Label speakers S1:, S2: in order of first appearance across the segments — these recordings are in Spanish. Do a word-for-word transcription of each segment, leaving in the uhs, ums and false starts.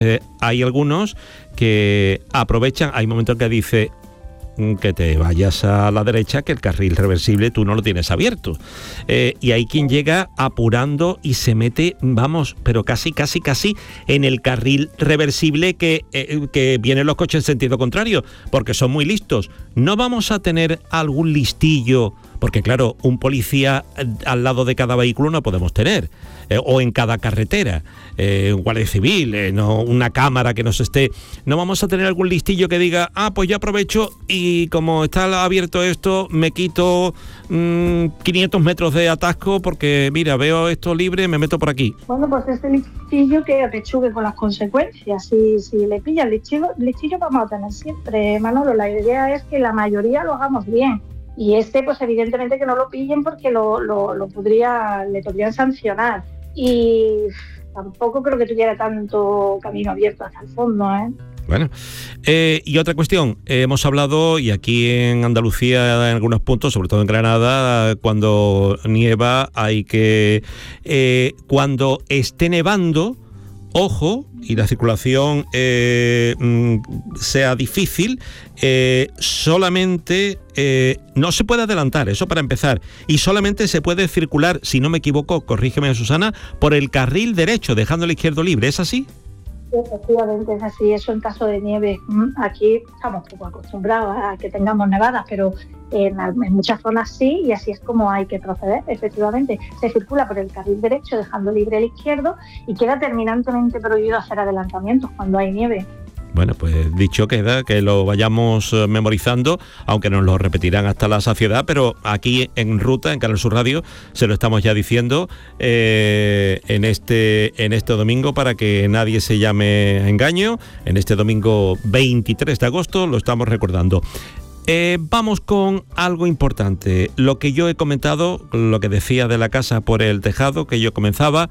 S1: eh, hay algunos que aprovechan, hay momentos que dice que te vayas a la derecha, que el carril reversible tú no lo tienes abierto. Eh, y hay quien llega apurando y se mete, vamos, pero casi, casi, casi en el carril reversible que, eh, que vienen los coches en sentido contrario, porque son muy listos. ¿No vamos a tener algún listillo? Porque claro, un policía al lado de cada vehículo no podemos tener, eh, o en cada carretera, eh, un guardia civil, eh, no, una cámara que nos esté... ¿No vamos a tener algún listillo que diga, ah, pues yo aprovecho y como está abierto esto, me quito mmm, quinientos metros de atasco porque, mira, veo esto libre, me meto por aquí?
S2: Bueno, pues este listillo que apechugue con las consecuencias. Si, si le pilla el listillo, listillo vamos a tener siempre, Manolo. La idea es que la mayoría lo hagamos bien. Y este, pues evidentemente que no lo pillen porque lo, lo, lo podría, le podrían sancionar. Y tampoco creo que tuviera tanto camino abierto hasta el fondo, ¿eh?
S1: Bueno, eh, y otra cuestión, eh, hemos hablado, y aquí en Andalucía en algunos puntos, sobre todo en Granada, cuando nieva hay que, eh, cuando esté nevando, ojo, y la circulación eh, sea difícil, eh, solamente eh, no se puede adelantar, eso para empezar, y solamente se puede circular, si no me equivoco, corrígeme Susana, por el carril derecho, dejando el izquierdo libre, ¿es así?
S2: Efectivamente es así, eso en caso de nieve. Aquí estamos poco acostumbrados a que tengamos nevadas, pero en, en muchas zonas sí, y así es como hay que proceder. Efectivamente, se circula por el carril derecho dejando libre el izquierdo y queda terminantemente prohibido hacer adelantamientos cuando hay nieve.
S1: Bueno, pues dicho queda, que lo vayamos memorizando, aunque nos lo repetirán hasta la saciedad, pero aquí en Ruta, en Canal Sur Radio, se lo estamos ya diciendo eh, en este en este domingo, para que nadie se llame a engaño. En este domingo veintitrés de agosto lo estamos recordando. Eh, vamos con algo importante. Lo que yo he comentado, lo que decía de la casa por el tejado, que yo comenzaba,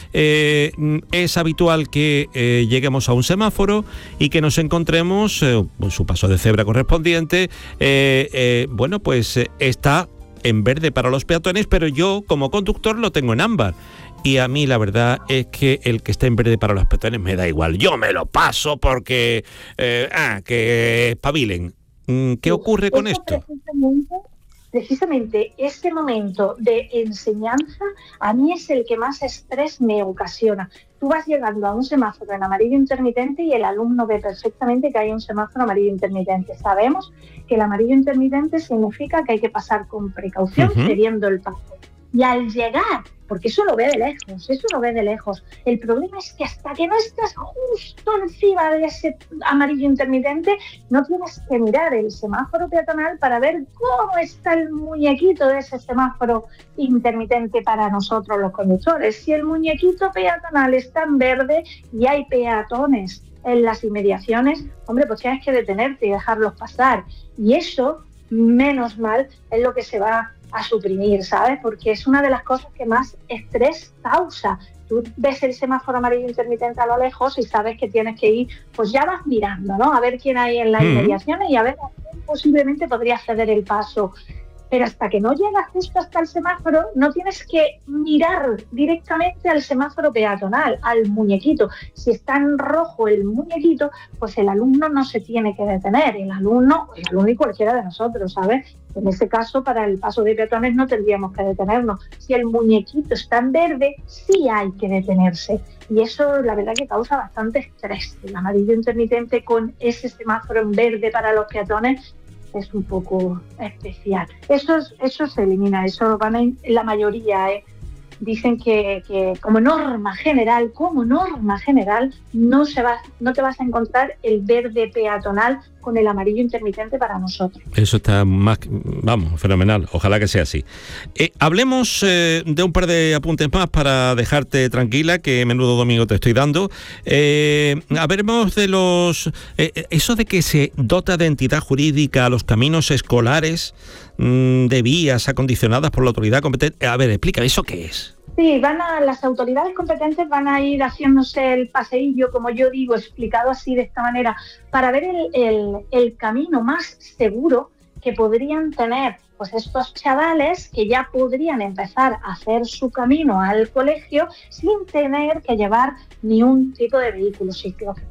S1: eh, es habitual que eh, lleguemos a un semáforo y que nos encontremos eh, su paso de cebra correspondiente, eh, eh, bueno, pues eh, está en verde para los peatones, pero yo como conductor lo tengo en ámbar. Y a mí la verdad es que el que está en verde para los peatones me da igual. Yo me lo paso porque, eh, ah, que espabilen. ¿Qué ocurre con
S2: Eso
S1: esto?
S2: Precisamente, precisamente ese momento de enseñanza a mí es el que más estrés me ocasiona. Tú vas llegando a un semáforo en amarillo intermitente y el alumno ve perfectamente que hay un semáforo amarillo intermitente. Sabemos que el amarillo intermitente significa que hay que pasar con precaución, uh-huh. cediendo el paso. Y al llegar, porque eso lo ve de lejos, eso lo ve de lejos. El problema es que hasta que no estás justo encima de ese amarillo intermitente, no tienes que mirar el semáforo peatonal para ver cómo está el muñequito de ese semáforo intermitente para nosotros los conductores. Si el muñequito peatonal está en verde y hay peatones en las inmediaciones, hombre, pues tienes que detenerte y dejarlos pasar. Y eso, menos mal, es lo que se va a suprimir, ¿sabes? Porque es una de las cosas que más estrés causa. Tú ves el semáforo amarillo intermitente a lo lejos y sabes que tienes que ir, pues ya vas mirando, ¿no? A ver quién hay en las mm. inmediaciones y a ver a quién posiblemente podría ceder el paso. Pero hasta que no llegas justo hasta el semáforo, no tienes que mirar directamente al semáforo peatonal, al muñequito. Si está en rojo el muñequito, pues el alumno no se tiene que detener. El alumno, el alumno y cualquiera de nosotros, ¿sabes? En ese caso, para el paso de peatones no tendríamos que detenernos. Si el muñequito está en verde, sí hay que detenerse. Y eso, la verdad, que causa bastante estrés. El amarillo intermitente con ese semáforo en verde para los peatones es un poco especial. Eso, eso se elimina, eso van a, la mayoría eh, dicen que, que como norma general, como norma general, no se va, no te vas a encontrar el verde peatonal con el amarillo intermitente para nosotros.
S1: Eso está más, vamos, fenomenal. Ojalá que sea así. Eh, hablemos eh, de un par de apuntes más para dejarte tranquila, que menudo domingo te estoy dando. Eh, hablemos de los... Eh, eso de que se dota de entidad jurídica a los caminos escolares mmm, de vías acondicionadas por la autoridad competente. A ver, explica, ¿eso qué es?
S2: Sí, van a, las autoridades competentes van a ir haciéndose el paseillo, como yo digo, explicado así de esta manera, para ver el, el, el camino más seguro que podrían tener pues estos chavales, que ya podrían empezar a hacer su camino al colegio sin tener que llevar ni un tipo de vehículo. Sí, creo que